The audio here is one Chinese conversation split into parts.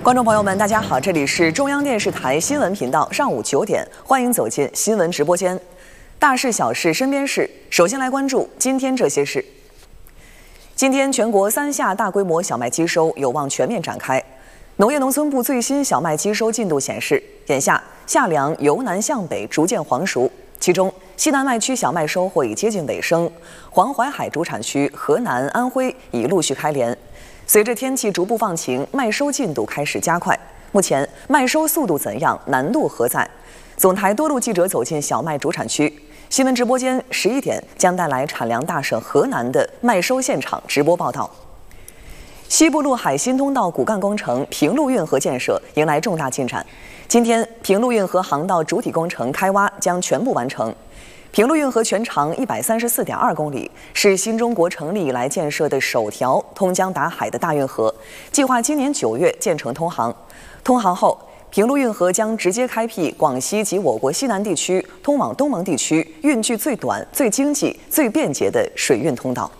观众朋友们，大家好，这里是中央电视台新闻频道，上午9点，欢迎走进新闻直播间。大事小事身边事，首先来关注今天这些事。今天全国3下大规模小麦机收有望全面展开。农业农村部最新小麦机收进度显示，眼下夏粮由南向北逐渐黄熟，其中西南麦区小麦收获已接近尾声，黄淮海主产区河南、安徽已陆续开镰。随着天气逐步放晴，麦收进度开始加快。目前麦收速度怎样，难度何在？总台多路记者走进小麦主产区。新闻直播间11点将带来产粮大省河南的麦收现场直播报道。西部陆海新通道骨干工程平陆运河建设迎来重大进展。今天，平陆运河航道主体工程开挖将全部完成。平陆运河全长134.2公里，是新中国成立以来建设的首条通江达海的大运河，计划今年9月建成通航。通航后，平陆运河将直接开辟广西及我国西南地区通往东盟地区运距最短、最经济、最便捷的水运通道。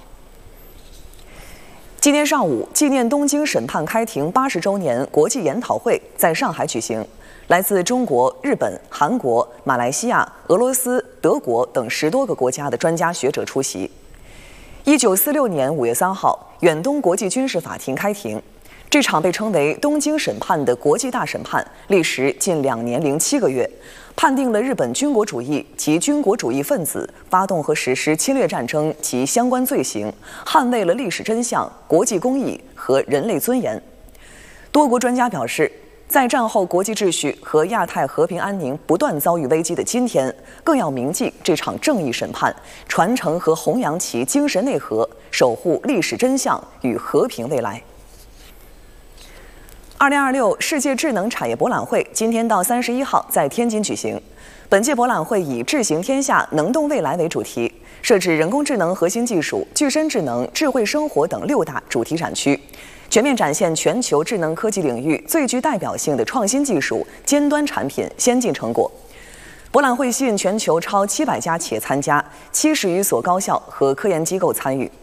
今天上午，纪念东京审判开庭80周年国际研讨会在上海举行。来自中国、日本、韩国、马来西亚、俄罗斯、德国等10多个国家的专家学者出席。1946年5月3号，远东国际军事法庭开庭。这场被称为东京审判的国际大审判，历时近2年零7个月，判定了日本军国主义及军国主义分子发动和实施侵略战争及相关罪行，捍卫了历史真相、国际公义和人类尊严。多国专家表示，在战后国际秩序和亚太和平安宁不断遭遇危机的今天，更要铭记这场正义审判，传承和弘扬其精神内核，守护历史真相与和平未来。2026世界智能产业博览会今天到31号在天津举行。本届博览会以智行天下、能动未来为主题，设置人工智能核心技术、具身智能、智慧生活等6大主题展区，全面展现全球智能科技领域最具代表性的创新技术、尖端产品、先进成果。博览会吸引全球超700家企业参加，70余所高校和科研机构参与。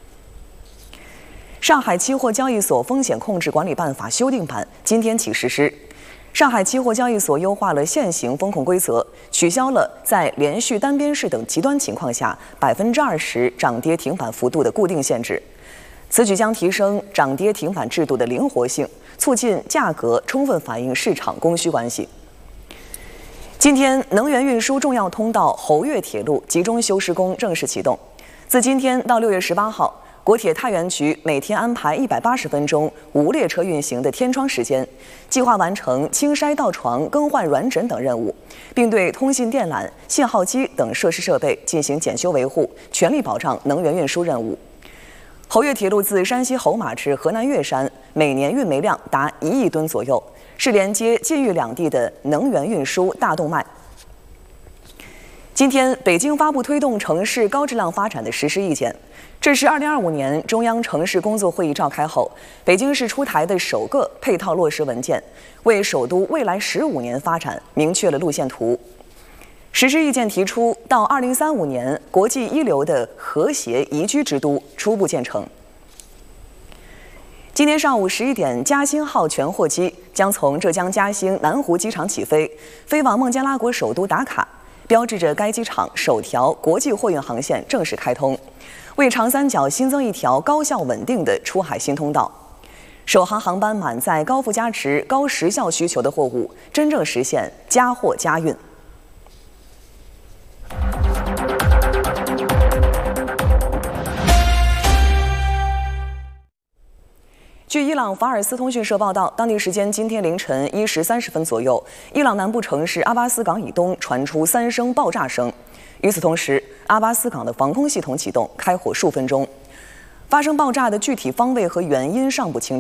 上海期货交易所风险控制管理办法修订版今天起实施。上海期货交易所优化了现行风控规则，取消了在连续单边市等极端情况下20%涨跌停板幅度的固定限制。此举将提升涨跌停板制度的灵活性，促进价格充分反映市场供需关系。今天，能源运输重要通道侯岳铁路集中修施工正式启动。自今天到6月18号，国铁太原局每天安排180分钟无列车运行的天窗时间，计划完成清筛倒床、更换软枕等任务，并对通信电缆、信号机等设施设备进行检修维护，全力保障能源运输任务。侯岳铁路自山西侯马至河南岳山，每年运煤量达1亿吨左右，是连接晋豫两地的能源运输大动脉。今天，北京发布推动城市高质量发展的实施意见。这是2025年中央城市工作会议召开后，北京市出台的首个配套落实文件，为首都未来15年发展明确了路线图。实施意见提出，到2035年，国际一流的和谐宜居之都初步建成。今天上午11点，嘉兴号全货机将从浙江嘉兴南湖机场起飞，飞往孟加拉国首都达卡，标志着该机场首条国际货运航线正式开通，为长三角新增一条高效稳定的出海新通道。首航航班满载高附加值、高时效需求的货物，真正实现加货加运。据伊朗法尔斯通讯社报道，当地时间今天凌晨1时30分左右，伊朗南部城市阿巴斯港以东传出3声爆炸声。与此同时，阿巴斯港的防空系统启动，开火数分钟。发生爆炸的具体方位和原因尚不清楚。